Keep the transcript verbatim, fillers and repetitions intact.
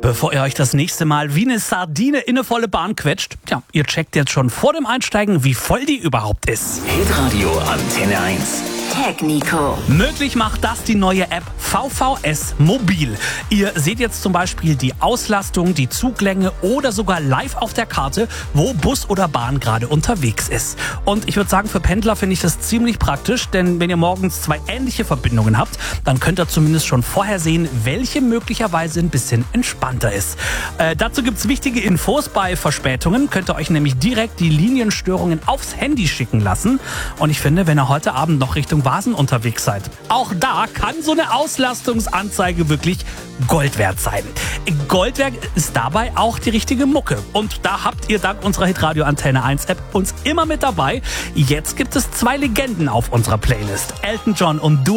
Bevor ihr euch das nächste Mal wie eine Sardine in eine volle Bahn quetscht, tja, ihr checkt jetzt schon vor dem Einsteigen, wie voll die überhaupt ist. Hitradio Antenne eins. Technico. Möglich macht das die neue App V V S Mobil. Ihr seht jetzt zum Beispiel die Auslastung, die Zuglänge oder sogar live auf der Karte, wo Bus oder Bahn gerade unterwegs ist. Und ich würde sagen, für Pendler finde ich das ziemlich praktisch, denn wenn ihr morgens zwei ähnliche Verbindungen habt, dann könnt ihr zumindest schon vorher sehen, welche möglicherweise ein bisschen entspannter ist. Äh, dazu gibt's wichtige Infos. Bei Verspätungen könnt ihr euch nämlich direkt die Linienstörungen aufs Handy schicken lassen. Und ich finde, wenn ihr heute Abend noch Richtung Vasen unterwegs seid, auch da kann so eine Auslastungsanzeige wirklich Gold wert sein. Gold wert ist dabei auch die richtige Mucke. Und da habt ihr dank unserer Hitradio Antenne eins App uns immer mit dabei. Jetzt gibt es zwei Legenden auf unserer Playlist. Elton John und Dua